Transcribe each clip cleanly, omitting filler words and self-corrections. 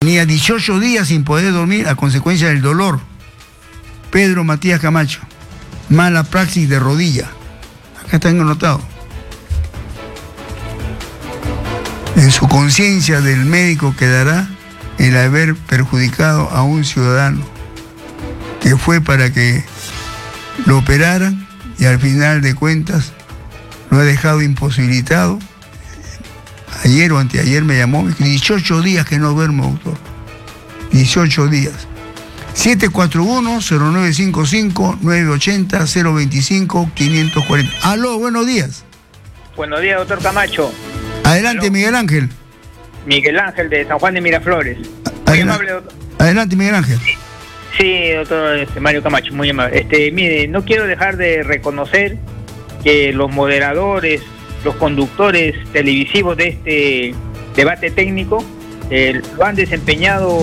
Tenía 18 días sin poder dormir a consecuencia del dolor. Pedro Matías Camacho. Mala praxis de rodilla. Acá está anotado. En su conciencia del médico quedará el haber perjudicado a un ciudadano que fue para que lo operaran y al final de cuentas lo ha dejado imposibilitado. Ayer o anteayer me llamó, 18 días que no duermo, doctor. 18 días. 741-0955-980-025-540. Aló, buenos días. Buenos días, doctor Camacho. Adelante, Aló. Miguel Ángel. Miguel Ángel de San Juan de Miraflores. Muy amable, doctor. Adelante, Miguel Ángel. Sí, doctor Mario Camacho, muy amable. Mire, no quiero dejar de reconocer que los moderadores, los conductores televisivos de este debate técnico lo han desempeñado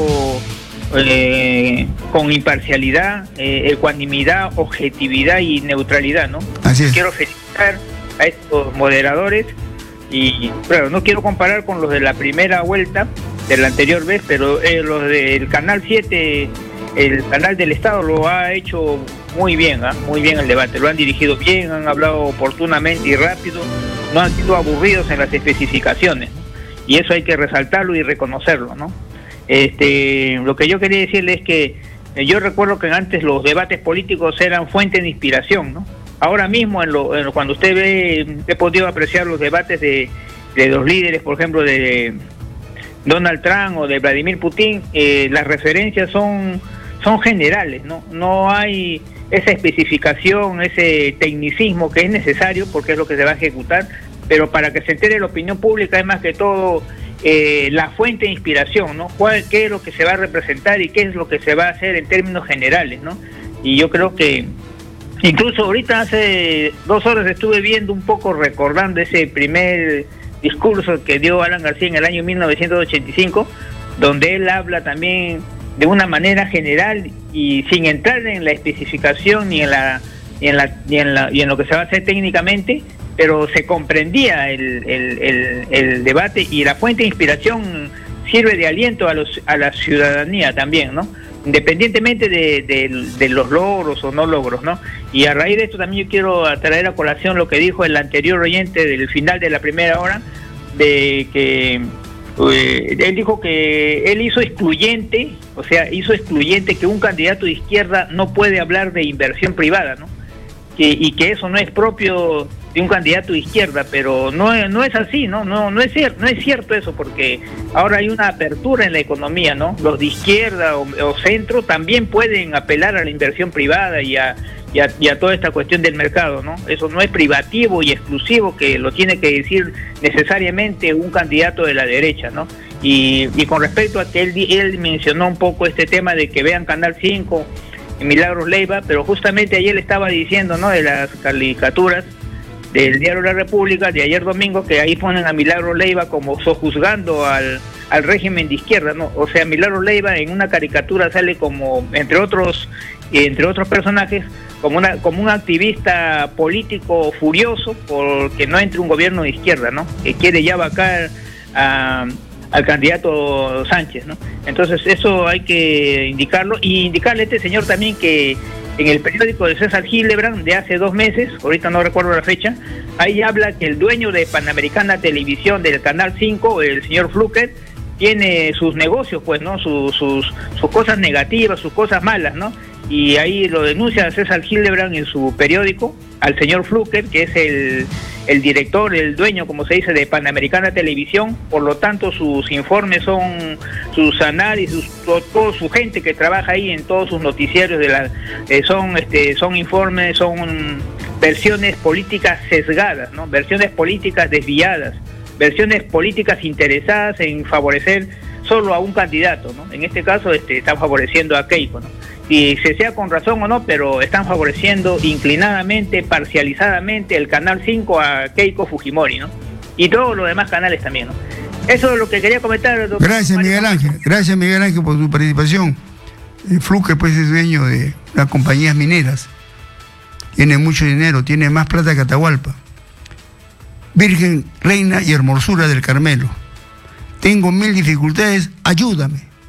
con imparcialidad, ecuanimidad, objetividad y neutralidad, ¿no? Así es. Quiero felicitar a estos moderadores y, claro, no quiero comparar con los de la primera vuelta de la anterior vez, pero los del Canal 7, el canal del Estado, lo ha hecho muy bien, muy bien el debate, lo han dirigido bien, han hablado oportunamente y rápido, no han sido aburridos en las especificaciones, ¿no? Y eso hay que resaltarlo y reconocerlo, ¿no? Lo que yo quería decirle es que yo recuerdo que antes los debates políticos eran fuente de inspiración, ¿no? Ahora mismo, cuando usted ve, he podido apreciar los debates de los líderes, por ejemplo, de Donald Trump o de Vladimir Putin, las referencias son generales, ¿no? No hay esa especificación, ese tecnicismo que es necesario porque es lo que se va a ejecutar, pero para que se entere la opinión pública es más que todo la fuente de inspiración, ¿no? ¿Qué es lo que se va a representar y qué es lo que se va a hacer en términos generales, ¿no? Y yo creo que incluso ahorita hace 2 horas estuve viendo un poco, recordando ese primer discurso que dio Alan García en el año 1985, donde él habla también de una manera general y sin entrar en la especificación ni en lo que se va a hacer técnicamente, pero se comprendía el debate, y la fuente de inspiración sirve de aliento a la ciudadanía también, ¿no? Independientemente de los logros o no logros, ¿no? Y a raíz de esto también yo quiero traer a colación lo que dijo el anterior oyente del final de la primera hora, de que él dijo que él hizo excluyente que un candidato de izquierda no puede hablar de inversión privada, ¿no? Y que eso no es propio de un candidato de izquierda, pero no es así, no es cierto eso, porque ahora hay una apertura en la economía, ¿no? Los de izquierda o centro también pueden apelar a la inversión privada y a toda esta cuestión del mercado, ¿no? Eso no es privativo y exclusivo que lo tiene que decir necesariamente un candidato de la derecha, ¿no? Y con respecto a que él mencionó un poco este tema de que vean Canal 5 y Milagros Leiva, pero justamente ayer le estaba diciendo, ¿no?, de las caricaturas del diario La República de ayer domingo, que ahí ponen a Milagros Leiva como sojuzgando al régimen de izquierda, ¿no? O sea, Milagros Leiva en una caricatura sale como, entre otros personajes, como un activista político furioso porque no entre un gobierno de izquierda, ¿no?, que quiere ya vacar al candidato Sánchez, ¿no? Entonces eso hay que indicarlo, y indicarle a este señor también que en el periódico de César Hildebrand de hace 2 meses, ahorita no recuerdo la fecha, ahí habla que el dueño de Panamericana Televisión del Canal 5, el señor Fluker, tiene sus negocios, pues, ¿no?, sus cosas negativas, sus cosas malas, ¿no? Y ahí lo denuncia César Hildebrand en su periódico al señor Fluker, que es el director, el dueño, como se dice, de Panamericana Televisión. Por lo tanto, sus informes son, sus análisis, toda su gente que trabaja ahí en todos sus noticiarios son informes, son versiones políticas sesgadas, ¿no? Versiones políticas desviadas, versiones políticas interesadas en favorecer solo a un candidato, ¿no? En este caso están favoreciendo a Keiko, ¿no? Y se sea con razón o no, pero están favoreciendo inclinadamente, parcializadamente el Canal 5 a Keiko Fujimori, ¿no? Y todos los demás canales también, ¿no? Eso es lo que quería comentar, doctor. Gracias, Miguel Ángel. Gracias, Miguel Ángel, por tu participación. Fluker, pues, es dueño de las compañías mineras. Tiene mucho dinero, tiene más plata que Atahualpa. Virgen, reina y hermosura del Carmelo. Tengo 1000 dificultades, ayúdame.